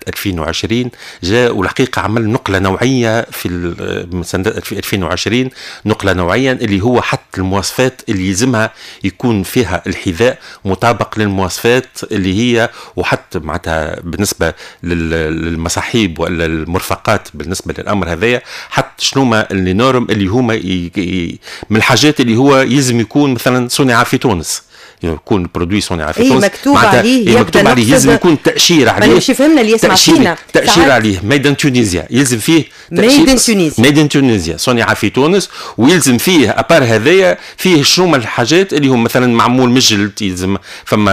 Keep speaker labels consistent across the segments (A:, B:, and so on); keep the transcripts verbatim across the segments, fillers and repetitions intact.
A: ألفين وعشرين جاء والحقيقة عمل نقلة نوعية في من سنة ألفين وعشرين، نقلة نوعية اللي هو حتى المواصفات اللي يلزمها يكون فيها الحذاء مطابق للمواصفات اللي هي، وحتى معناتها بالنسبة للمصاحيب ولا المرفقات بالنسبة للأمر هذايا حتى شنو ما اللي نورم اللي هما من الحاجات اللي هو يلزم يكون مثلا صنع في تونس، يكون برودوي صنع في تونس
B: مكتوب عليه،
A: مكتوب عليه يلزم يكون تأشير عليه.
B: مانيش فهمنا اللي يسمع فينا
A: تأشير عليه ميد ان تونيزيا، يلزم فيه
B: ميد ان تونيزيا
A: ميد ان تونيزيا صنع في تونس، ويلزم فيه ابار هذايا فيه شنو من الحاجات اللي هم مثلا معمول من الجلد، يلزم فما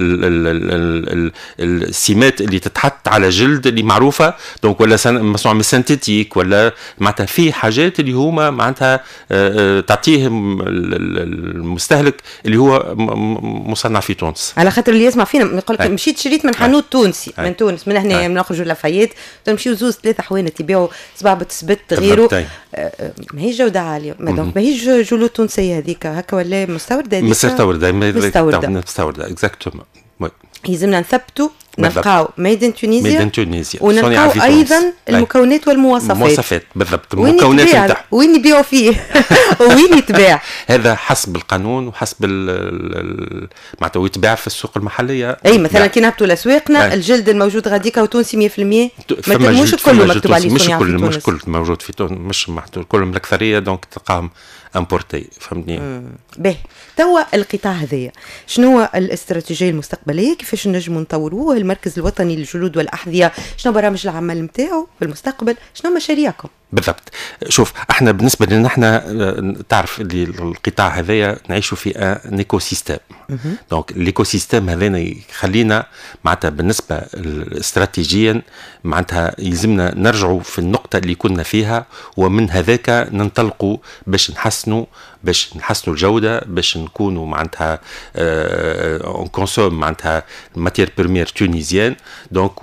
A: السمات اللي تتحط على جلد اللي معروفه دونك، ولا مصنوع من سنتيتيك، ولا معناتها في حاجات اللي هما معناتها تعطيه المستهلك اللي هو مصنع في تونس.
B: على خاطر اللي يسمع فينا يقول لك مشيت شريت من حانوت تونسي من تونس، من هنا نخرجوا لافايت نمشيو زوز ثلاثه حوانت يبيعوا صباع سبت غيره، ما هي جوده عاليه، ما هي جلود تونسيه هذيك هكا ولا مستورده؟ هذيك
A: مستورده
B: مستورده
A: مستورده اكزاكتومون.
B: يلزمنا نثبتوا نلقاو ميد ان تونيزيا،
A: ميد ان تونيزيا
B: ونلقاو ايضا المكونات والمواصفات.
A: المواصفات بالضبط، المكونات نتاعها
B: وين يبيعوا فيه وين يتباع.
A: هذا حسب القانون وحسب معناتها يتباع في السوق المحليه.
B: اي مثلا كي نهبطوا لاسواقنا الجلد الموجود غاديكا وتونسي مية بالمية، مش كله مكتوب عليه
A: مش كل مش كل موجود في تونس، مش محطوط كلهم الاكثريه دونك تلقاهم امبورتي، فهمتني؟
B: باهي توا القطاع هذايا شنو هو الاستراتيجيه المستقبليه؟ كيفاش نجموا نطوروه؟ المركز الوطني للجلود والاحذيه شنو برامج العمل نتاعو في المستقبل؟ شنو مشاريعكم؟
A: بالضبط. شوف احنا بالنسبه لنا احنا تعرف اللي القطاع هذايا نعيشوا في ان ايكو سيستم، دونك الايكو سيستم هذانا يخلينا معناتها بالنسبه استراتيجيا معناتها يلزمنا نرجعوا في النقطه اللي كنا فيها، ومن هذاك ننطلقوا باش نحسنوا باش نحسنوا الجوده، باش نكونوا معناتها اون كونسوم معناتها ماتير بريمير تونيزيان، دونك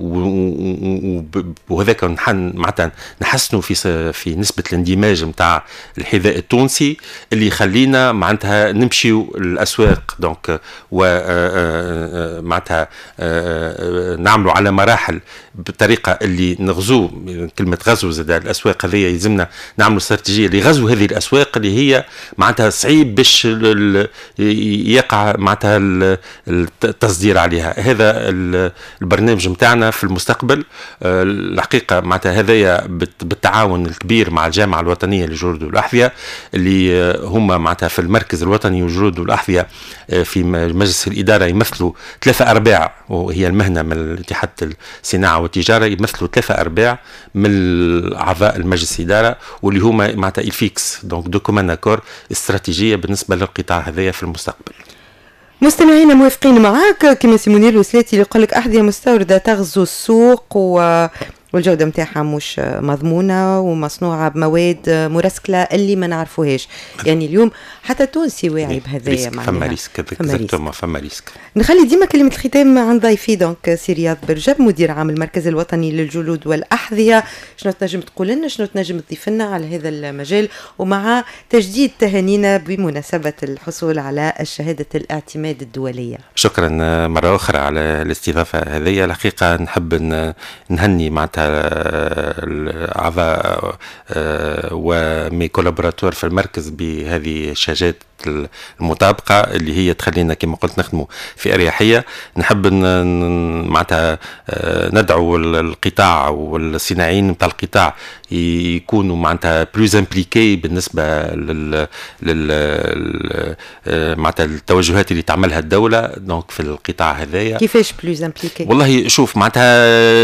A: وهذاك معناتها نحسنوا في في نسبه الاندماج نتاع الحذاء التونسي اللي يخلينا معناتها نمشيو الاسواق، دونك و معناتها نعملوا على مراحل بالطريقه اللي نغزو، كلمه غزو زاد الاسواق هذه يلزمنا نعملوا استراتيجيه لغزو هذه الاسواق اللي هي معناتها صعيب باش يقع معناتها التصدير عليها. هذا البرنامج نتاعنا في المستقبل الحقيقه معناتها هذايا بالتعاون الكبير مع الجامعه الوطنيه للجلود والاحذيه اللي هما معناتها في المركز الوطني للجلود والاحذيه في مجلس الاداره يمثلوا ثلاثه ارباع، وهي المهنه من الاتحاد الصناعه والتجاره يمثلوا ثلاثه ارباع من اعضاء المجلس الاداره، واللي هما معناتها الفيكس دونك دوكومان اكور استراتيجيه بالنسبه للقطاع هذايا في المستقبل.
B: مستمعينا موافقين معاك كما سي منير الوسلاتي اللي يقول لك احذيه مستورده تغزو السوق و والجودة متاعها مش مضمونة ومصنوعة بمواد مرسكلة اللي ما نعرفوهاش. يعني اليوم حتى تونسي واعي بهذايا معناها
A: فما ريسك اكزاكتومون فما ريسك.
B: نخلي ديما كلمة الختام عن ضيفي دونك سي رياض برجب مدير عام المركز الوطني للجلود والأحذية. شنو تنجم تقول لنا، شنو تنجم تضيف لنا على هذا المجال، ومع تجديد تهانينا بمناسبة الحصول على الشهادة الاعتماد الدولية.
A: شكرا مرة أخرى على الاستضافة هذه. الحقيقة نحب نهني معناتها الأعضاء ومي كولابوراتور في المركز بهذه الشهادات المطابقة اللي هي تخلينا كما قلت نخدموا في أريحية. نحب معناتها ندعو القطاع والصناعيين نتاع القطاع يكونوا معناتها بلوز امبليكي بالنسبة لل لل معناتها التوجهات اللي تعملها الدولة دونك في القطاع هذايا.
B: كيفاش بلوز امبليكي؟
A: والله شوف معناتها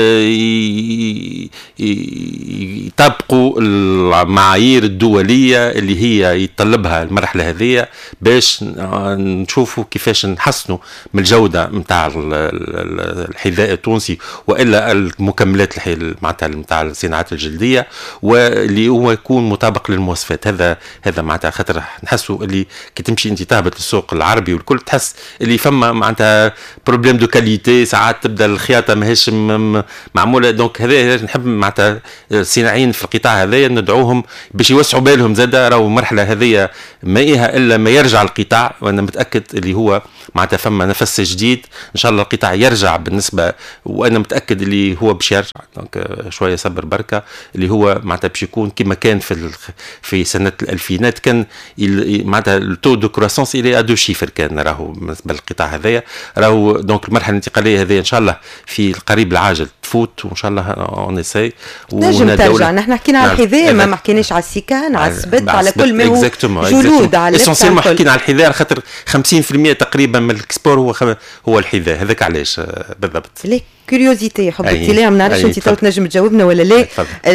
A: يطبقوا المعايير الدولية اللي هي يتطلبها المرحلة هذه باش نشوفوا كيفاش نحسنوا من الجودة متاع الحذاء التونسي وإلا المكملات معناتها متاع الصناعات الجلدية، واللي هو يكون مطابق للمواصفات. هذا هذا معناتها خاطر نحسوا اللي كي تمشي انت تهبط للسوق العربي والكل تحس اللي فما معناتها بروبليم دو كاليتي، ساعات تبدا الخياطة ماهيش معمولة، دونك هذا هذا نحب معناتها الصناعيين في القطاع هذايا ندعوهم باش يوسعوا بالهم زاده، راهو المرحله هذه ما إيها الا ما يرجع القطاع، وانا متاكد اللي هو معناتها فما نفس جديد ان شاء الله القطاع يرجع بالنسبه، وانا متاكد اللي هو باش يرجع. دونك شويه صبر بركه، اللي هو معناتها باش يكون كما كان في في سنه الالفينات، كان معناتها التو دو كروسونس الى ادو شيفر كان راهو بالنسبه للقطاع هذايا. راهو دونك المرحله الانتقاليه هذه ان شاء الله في القريب العاجل تفوت، وان شاء الله اون اساي
B: نجم ترجع. نحن حكينا على الحذاء، ما حكيناش على السيكان، على السبت، على كل ما هو جلود، على
A: اسونسيلمون حكينا على الحذاء خاطر خمسين بالمئة تقريبا من الاكسبور هو خم... هو الحذاء هذاك. علاش بالضبط؟ ليه
B: كيوريوزيتي حبيتي ليه، ما نعرفش انت تو تنجم تجاوبنا ولا لا.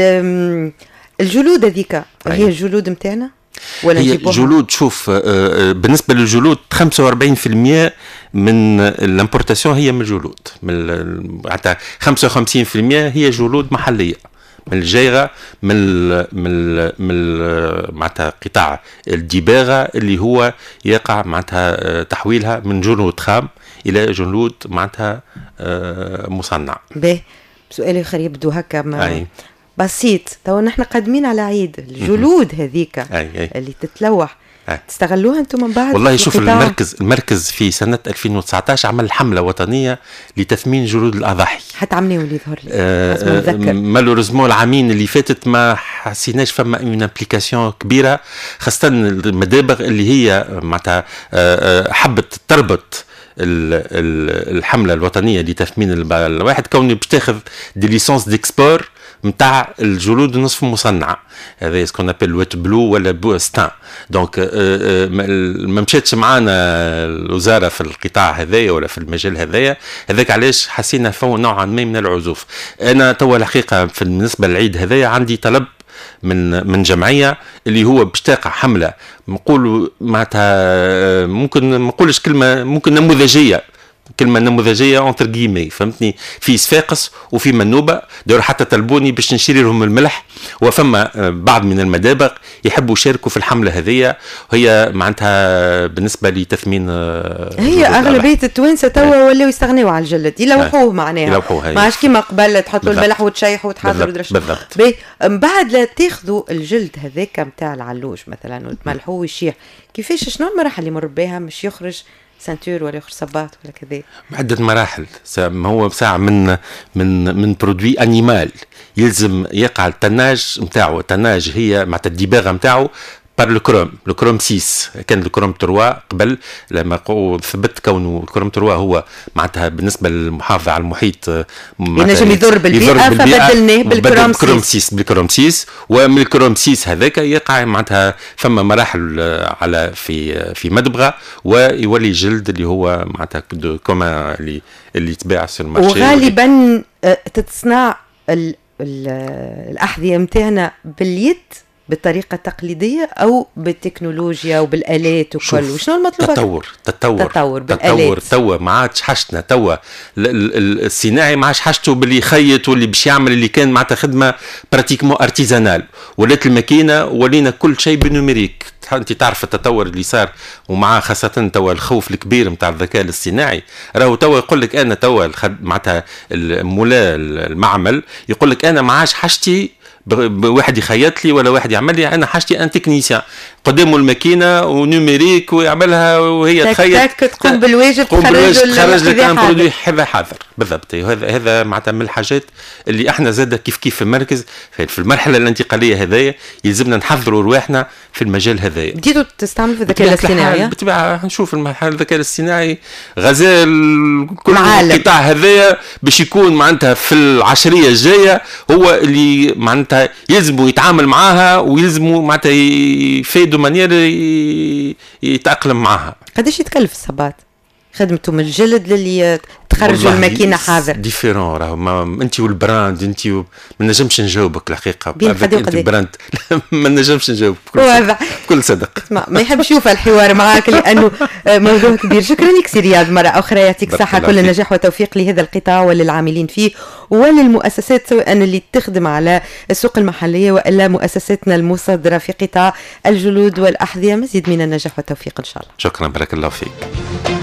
B: الجلود هذيك هي الجلود نتاعنا ولا
A: هي جلود؟ شوف بالنسبه للجلود خمسة وأربعين بالمئة من الامبورتاسيون هي من الجلود، من حتى خمسة وخمسين بالمئة هي جلود محليه من الجيغه، من ال من ال من معناتها قطاع الدباغه اللي هو يقع معناتها تحويلها من جلود خام الى جلود معناتها مصنع.
B: باهي سؤالي اخر يبدو هكا بسيط. تو نحن قادمين على عيد الجلود هذيك اللي تتلوح، أي. تستغلوها انتم من بعد؟
A: والله شوف المركز المركز في سنه ألفين وتسعطاش عمل حمله وطنيه لتثمين جلود الاضاحي.
B: حتعملوا اللي يظهر لي
A: آه مالوريزمون العامين اللي فاتت ما حسيناش فما اون امبليكاسيون كبيره، خاصه المدابغ اللي هي معناتها حبت تربط الحمله الوطنيه لتثمين الواحد كوني باش تاخذ دي ليسونس ديكسبور متاع الجلود نصف مصنعه، هذا سكون ابل ويت بلو ولا بوستان. دونك ما مشاتش معانا الوزاره في القطاع هذايا ولا في المجال هذايا، هذاك علاش حسينا فو نوعا ما من العزوف. انا توا الحقيقه بالنسبه للعيد هذايا عندي طلب من من جمعيه اللي هو باش تقع حمله نقولوا معناتها ممكن ما نقولش كلمه ممكن نموذجيه، كلمه نموذجيه اونتر جيمي، فهمتني، في صفاقس وفي منوبه دور حتى طلبوني باش نشري لهم الملح، وفما بعض من المدابغ يحبوا يشاركوا في الحمله هذه، وهي معناتها بالنسبه لتثمين.
B: هي اغلبيه التوانسه توا ولاو يستغنيوا على الجلد، يلوحوه معناها،
A: يلوحوه
B: ما عادش كيما قبل تحطوا الملح وتشيحوا وتحضروا ودرش.
A: بالضبط.
B: من بعد لا تاخذوا الجلد هذاك نتاع العلوش مثلا وتملحوه ويشيح، كيفاش شنو المراحل اللي يمر بها مش يخرج سنتور ولا يخرج صباط ولا كذا؟ عدة
A: مراحل. ما هو ساعة من من من برودوي انيمال يلزم يقع التناج نتاعو، التناج هي معناتها الدباغه نتاعو بار الكروم، الكروم ستة كان الكروم ثلاثة قبل، لما ثبت كونه الكروم ثلاثة هو معناتها بالنسبه للمحافظه على المحيط
B: ينجم يضر بالبيئه، فبدلناه بالكروم
A: ستة بالكروم ستة. ومن الكروم ستة هذاك يقع معناتها فما مراحل على في في مدبغه ويولي جلد اللي هو معناتها كوما اللي اللي يتباع في المارشي.
B: وغالبا تتصنع الاحذيه نتاعنا باليد بالطريقه التقليديه او بالتكنولوجيا وبالالات وكل. وشنو المطلوب؟
A: تطور تطور
B: تطور بالالات.
A: تطور توا ما عادش حاجتنا توا الصناعي ما عادش حاجته باللي يخيط واللي باش يعمل اللي كان معناتها خدمه براتيكمون ارتيزانال، ولات الماكينه ولينا كل شيء بالنوميريك. انت تعرف التطور اللي صار ومعاه خاصه توا الخوف الكبير نتاع الذكاء الاصطناعي، راهو توا يقول لك انا توا معناتها المولا المعمل يقول لك انا ما عادش حاجتي واحد يخيط لي ولا واحد يعمل لي، انا حاجتي ان تكنيسيان قدامه الماكينه ونوميريك ويعملها وهي تخيط
B: تقوم بالواجب،
A: تخرج لك ان برودوي حذا حاضر. بالضبط. هذا هذا معناتها من الحاجات اللي احنا زاده كيف كيف في المركز في المرحله الانتقاليه هذايا يلزمنا نحضروا رواحنا في المجال هذايا.
B: بديتوا تستعملوا في الذكاء الاصطناعي؟
A: بالطبيعه نشوف المرحله الذكاء الاصطناعي غزال كل القطاع هذايا باش يكون معناتها في العشريه الجايه هو اللي معناتها يلزموا يتعامل معاها ويلزموا معناتها يفيدوا مانيير يتاقلم معاها.
B: قداش يتكلف الصباط خدمته من الجلد للي تخرجوا الماكينه حاذر؟
A: ديفيرون راهو انت والبراند انت و... ما نجمش نجاوبك الحقيقه.
B: انت
A: البراند ما نجمش نجاوبك
B: بكل,
A: بكل صدق.
B: ما يحب يشوف الحوار معاك لانه موضوع كبير. شكرا لك سي رياض مره اخرى، يعطيك الصحه، كل النجاح والتوفيق لهذا القطاع وللعاملين فيه وللمؤسسات سواء اللي تخدم على السوق المحليه والا مؤسساتنا المصدره في قطاع الجلود والاحذيه. مزيد من النجاح والتوفيق ان شاء الله.
A: شكرا، بارك الله فيك.